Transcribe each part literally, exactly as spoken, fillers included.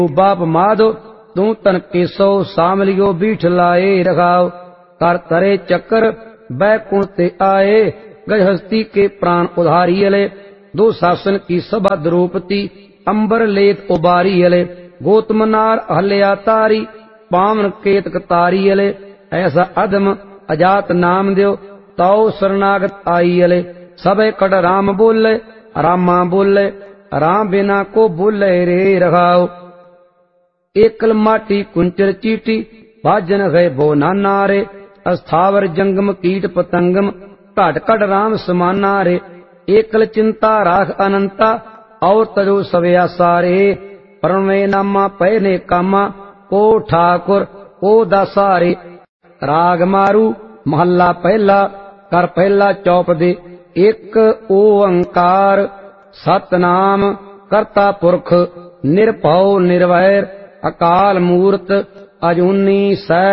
बाप माधो तू तन केसो सामलियो बीठ लाए रखाओ कर तरे चक्कर बैकुंठ ते आए गजहस्ती के प्राण उधारी अले दो शासन की सभा द्रौपदी अंबर लेत उबारी अले गोतमनार हल्या तारी पावन केतक तारी अले ऐसा अधम अजात नाम द्यो ताओ शरणागत आई अले सबे कट राम बोले रामा बोले राम बिना को बोले रे रखाओ एकल माटी कुंचर चीटी भाजन गए बो नाना रे अस्थावर जंगम कीट पतंगम घट घट राम समाना रे एकल चिंता राख अनंता और तजो सवया सारे परमे नामा पहने कामा को ठाकुर को दासारे राग मारू महल्ला पहला कर पहला चौप दे एक ओंकार सतनाम करता पुरख निरभव निर्वैर अकाल मूर्त अजूनी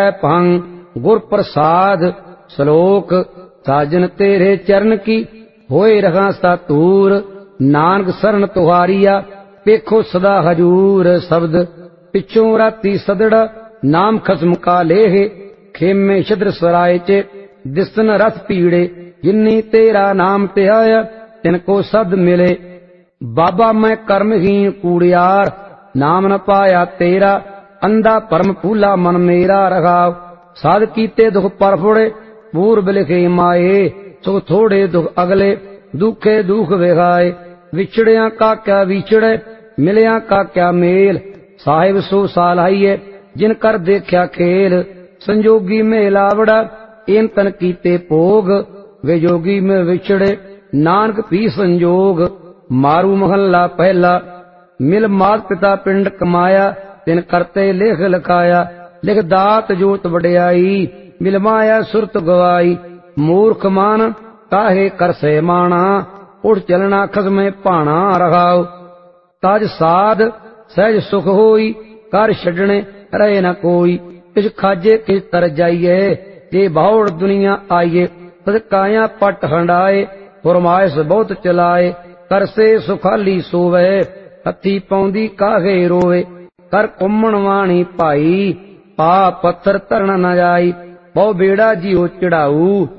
सैभंग गुर प्रसाद श्लोक साजन तेरे चरण की होए रहा सातूर नानक शरण तुहारिया पेखो सदा हजूर शब्द पिछों राती सदड़ा नाम खसम का लेहे खेमे छद्र सराय चे दिसन रथ पीड़े जिन्नी तेरा नाम ते आया तिनको सद मिले बाबा मैं कर्महीन कूड़ियार नाम न पाया तेरा अंधा परम फूला मन मेरा रखाव साध कीते दुख पर फुड़े पूर्व लिखे माए सुख थोड़े दुख अगले दुखे दुख विखाए विछड़िया का क्या विछड़े मिलिया का क्या मेल साहिब सो सालाइये जिन कर देखा खेल संजोगी में लावड़ा इन तन कीते भोग वे जोगी में विछड़े नानक पी संजोग मारू महल्ला पहला मिल मात पिता पिंड कमाया तिन करते लेख लिखाया लिख दात जोत वड्याई मिल माया सुरत गवाई मूर्ख मान काहे कर से माना उठ चलना खसमे पाना रखाओ ताज साध सहज सुख होई कर छड़ने रहे न कोई किस खाजे किस तर जाइए जे बाउड़ दुनिया आइए तद काया पट हंडाए फरमाइश बहुत चलाए कर से सुखाली सोवे हथी पौंदी काहे रोवे कर कुम्मण वाणी पाई पा पत्थर तरन न जाई बहु बेड़ा जियो चढ़ाऊ